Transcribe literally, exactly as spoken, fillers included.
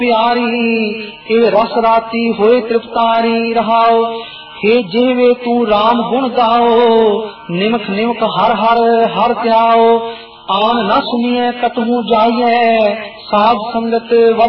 प्यारी ए रस राती होए तृप्तारी रहाओ। हे जेवे तू राम गुण गाओ निमख निमख हर हर हर त्याओ। आन न सुनिए कतहु जाइए साध संगत